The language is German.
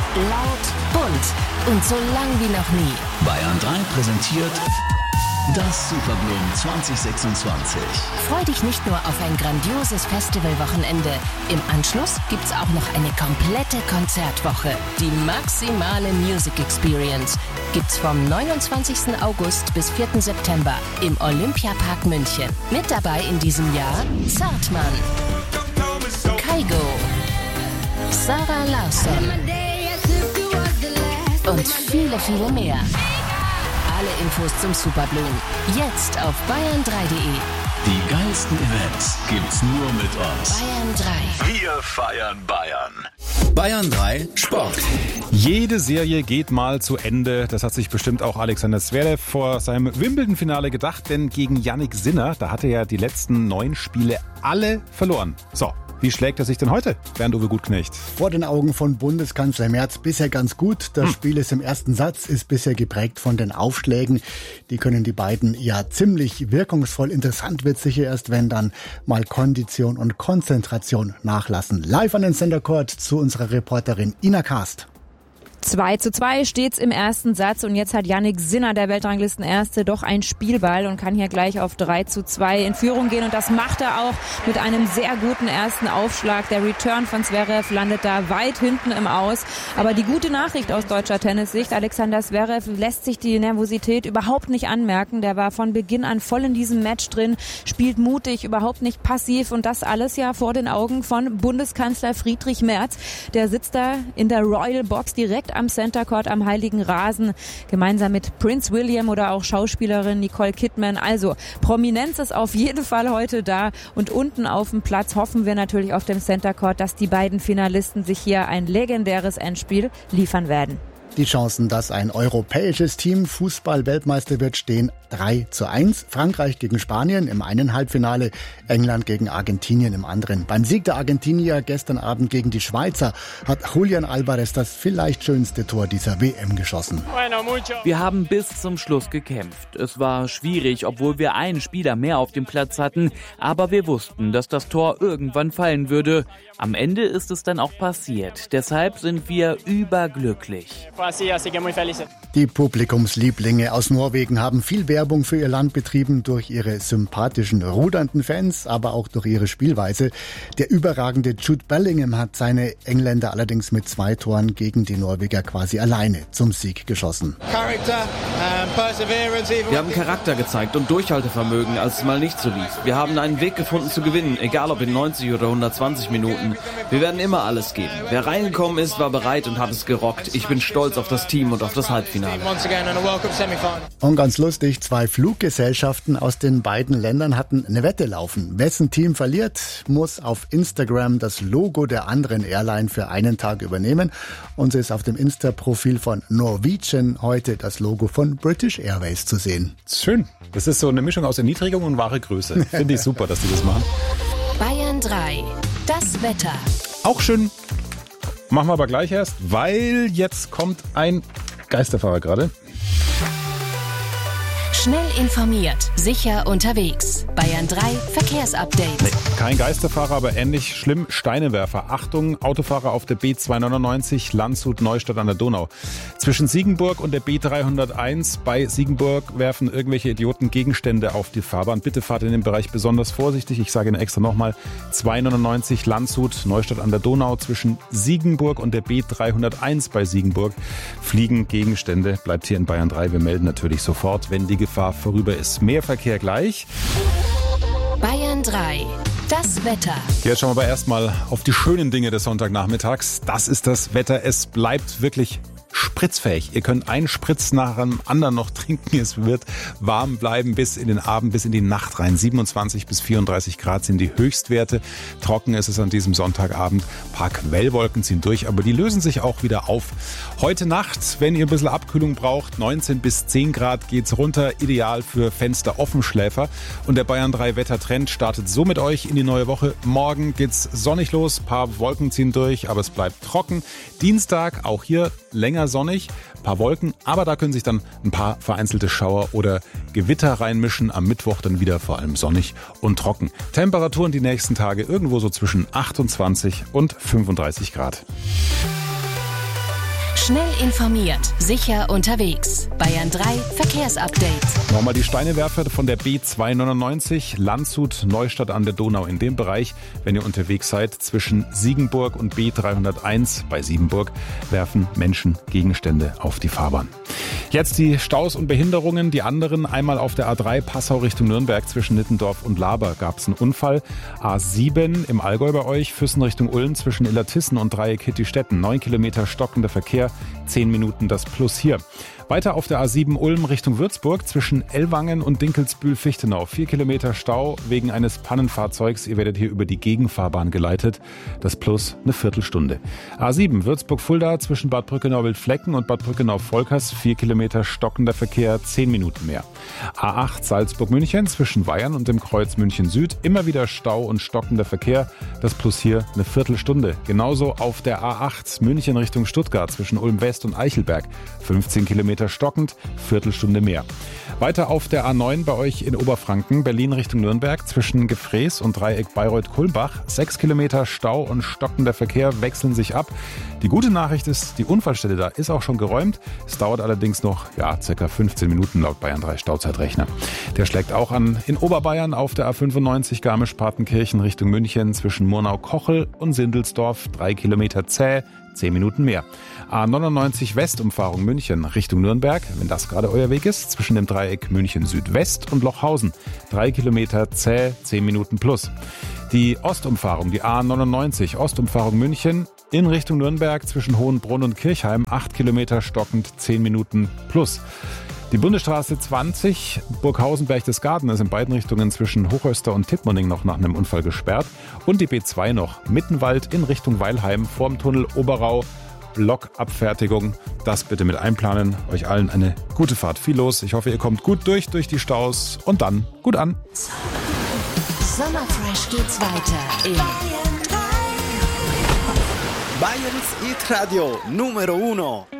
Laut, bunt und so lang wie noch nie. Bayern 3 präsentiert das Superblumen 2026. Freu dich nicht nur auf ein grandioses Festivalwochenende. Im Anschluss gibt's auch noch eine komplette Konzertwoche. Die maximale Music Experience gibt's vom 29. August bis 4. September im Olympiapark München. Mit dabei in diesem Jahr Zartmann, Kygo, Sarah Larsson und viele, viele mehr. Alle Infos zum Superblumen jetzt auf bayern3.de. Die geilsten Events gibt's nur mit uns. Bayern 3. Wir feiern Bayern. Bayern 3 Sport. Jede Serie geht mal zu Ende. Das hat sich bestimmt auch Alexander Zverev vor seinem Wimbledon-Finale gedacht. Denn gegen Jannik Sinner, da hatte er die letzten 9 Spiele alle verloren. So. Wie schlägt er sich denn heute, Bernd-Uwe Gutknecht? Vor den Augen von Bundeskanzler Merz bisher ganz gut. Das Spiel ist im ersten Satz, ist bisher geprägt von den Aufschlägen. Die können die beiden ja ziemlich wirkungsvoll. Interessant wird sicher erst, wenn dann mal Kondition und Konzentration nachlassen. Live an den Center Court zu unserer Reporterin Ina Karst. 2:2 steht's im ersten Satz und jetzt hat Jannik Sinner, der Weltranglistenerste, doch ein Spielball und kann hier gleich auf 3:2 in Führung gehen und das macht er auch mit einem sehr guten ersten Aufschlag. Der Return von Zverev landet da weit hinten im Aus, aber die gute Nachricht aus deutscher Tennissicht, Alexander Zverev lässt sich die Nervosität überhaupt nicht anmerken. Der war von Beginn an voll in diesem Match drin, spielt mutig, überhaupt nicht passiv und das alles ja vor den Augen von Bundeskanzler Friedrich Merz. Der sitzt da in der Royal Box direkt am Center Court am Heiligen Rasen, gemeinsam mit Prince William oder auch Schauspielerin Nicole Kidman. Also Prominenz ist auf jeden Fall heute da und unten auf dem Platz hoffen wir natürlich auf dem Center Court, dass die beiden Finalisten sich hier ein legendäres Endspiel liefern werden. Die Chancen, dass ein europäisches Team Fußball-Weltmeister wird, stehen 3:1. Frankreich gegen Spanien im einen Halbfinale, England gegen Argentinien im anderen. Beim Sieg der Argentinier gestern Abend gegen die Schweizer hat Julián Álvarez das vielleicht schönste Tor dieser WM geschossen. Wir haben bis zum Schluss gekämpft. Es war schwierig, obwohl wir einen Spieler mehr auf dem Platz hatten, aber wir wussten, dass das Tor irgendwann fallen würde. Am Ende ist es dann auch passiert. Deshalb sind wir überglücklich. Die Publikumslieblinge aus Norwegen haben viel Werbung für ihr Land betrieben durch ihre sympathischen, rudernden Fans, aber auch durch ihre Spielweise. Der überragende Jude Bellingham hat seine Engländer allerdings mit 2 Toren gegen die Norweger quasi alleine zum Sieg geschossen. Wir haben Charakter gezeigt und Durchhaltevermögen, als es mal nicht so lief. Wir haben einen Weg gefunden zu gewinnen, egal ob in 90 oder 120 Minuten. Wir werden immer alles geben. Wer reingekommen ist, war bereit und hat es gerockt. Ich bin stolz auf das Team und auf das Halbfinale. Und ganz lustig, 2 Fluggesellschaften aus den beiden Ländern hatten eine Wette laufen. Wessen Team verliert, muss auf Instagram das Logo der anderen Airline für einen Tag übernehmen. Und so ist auf dem Insta-Profil von Norwegian heute das Logo von British Airways zu sehen. Schön. Das ist so eine Mischung aus Erniedrigung und wahre Größe. Finde ich super, dass die das machen. Bayern 3. Das Wetter. Auch schön. Machen wir aber gleich erst, weil jetzt kommt ein Geisterfahrer gerade. Schnell informiert, sicher unterwegs. Bayern 3 Verkehrsupdate. Nee, kein Geisterfahrer, aber ähnlich schlimm. Steinewerfer. Achtung, Autofahrer auf der B299 Landshut-Neustadt an der Donau. Zwischen Siegenburg und der B301 bei Siegenburg werfen irgendwelche Idioten Gegenstände auf die Fahrbahn. Bitte fahrt in dem Bereich besonders vorsichtig. Ich sage Ihnen extra nochmal. 299 Landshut, Neustadt an der Donau. Zwischen Siegenburg und der B301 bei Siegenburg fliegen Gegenstände. Bleibt hier in Bayern 3. Wir melden natürlich sofort, wenn die Gefahr vorüber ist. Mehr Verkehr gleich. Bayern 3. Das Wetter. Jetzt schauen wir aber erstmal auf die schönen Dinge des Sonntagnachmittags. Das ist das Wetter. Es bleibt wirklich spritzfähig. Ihr könnt einen Spritz nach dem anderen noch trinken. Es wird warm bleiben bis in den Abend, bis in die Nacht rein. 27 bis 34 Grad sind die Höchstwerte. Trocken ist es an diesem Sonntagabend. Ein paar Quellwolken ziehen durch, aber die lösen sich auch wieder auf. Heute Nacht, wenn ihr ein bisschen Abkühlung braucht, 19 bis 10 Grad geht's runter. Ideal für Fenster-Offenschläfer. Und der Bayern 3 Wettertrend startet so mit euch in die neue Woche. Morgen geht's sonnig los. Ein paar Wolken ziehen durch, aber es bleibt trocken. Dienstag, auch hier länger sonnig, ein paar Wolken, aber da können sich dann ein paar vereinzelte Schauer oder Gewitter reinmischen. Am Mittwoch dann wieder vor allem sonnig und trocken. Temperaturen die nächsten Tage irgendwo so zwischen 28 und 35 Grad. Schnell informiert, sicher unterwegs. Bayern 3 Verkehrsupdate. Nochmal die Steinewerfer von der B299 Landshut Neustadt an der Donau. In dem Bereich, wenn ihr unterwegs seid, zwischen Siegenburg und B301 bei Siebenburg, werfen Menschen Gegenstände auf die Fahrbahn. Jetzt die Staus und Behinderungen. Die anderen einmal auf der A3 Passau Richtung Nürnberg zwischen Nittendorf und Laber gab es einen Unfall. A7 im Allgäu bei euch, Füssen Richtung Ulm zwischen Illertissen und Dreieck Hittstetten. 9 Kilometer stockender Verkehr, 10 Minuten das Plus hier. Weiter auf der A7 Ulm Richtung Würzburg zwischen Ellwangen und Dinkelsbühl-Fichtenau. 4 Kilometer Stau wegen eines Pannenfahrzeugs. Ihr werdet hier über die Gegenfahrbahn geleitet. Das Plus eine Viertelstunde. A7 Würzburg-Fulda zwischen Bad Brückenau-Wildflecken und Bad Brückenau-Volkers. 4 Kilometer stockender Verkehr, 10 Minuten mehr. A8 Salzburg-München zwischen Weyern und dem Kreuz München Süd. Immer wieder Stau und stockender Verkehr. Das Plus hier eine Viertelstunde. Genauso auf der A8 München Richtung Stuttgart zwischen Ulm West und Eichelberg. 15 Kilometer stockend, Viertelstunde mehr. Weiter auf der A9 bei euch in Oberfranken, Berlin Richtung Nürnberg zwischen Gefrees und Dreieck Bayreuth-Kulmbach. 6 Kilometer Stau und stockender Verkehr wechseln sich ab. Die gute Nachricht ist, die Unfallstelle da ist auch schon geräumt. Es dauert allerdings noch ca. 15 Minuten laut Bayern 3 Stauzeitrechner. Der schlägt auch an in Oberbayern auf der A95 Garmisch-Partenkirchen Richtung München zwischen Murnau-Kochel und Sindelsdorf. 3 Kilometer zäh, 10 Minuten mehr. A99 Westumfahrung München Richtung Nürnberg, wenn das gerade euer Weg ist, zwischen dem Dreieck München Südwest und Lochhausen. 3 Kilometer zäh, 10 Minuten plus. Die Ostumfahrung, die A99 Ostumfahrung München in Richtung Nürnberg zwischen Hohenbrunn und Kirchheim. 8 Kilometer stockend, 10 Minuten plus. Die Bundesstraße 20 Burghausen-Berchtesgaden ist in beiden Richtungen zwischen Hochöster und Tittmoning noch nach einem Unfall gesperrt. Und die B2 noch Mittenwald in Richtung Weilheim vorm Tunnel Oberau. Blockabfertigung. Das bitte mit einplanen. Euch allen eine gute Fahrt. Viel los. Ich hoffe, ihr kommt gut durch die Staus und dann gut an. Sommerfresh geht's weiter in Bayerns Hit Radio Numero 1.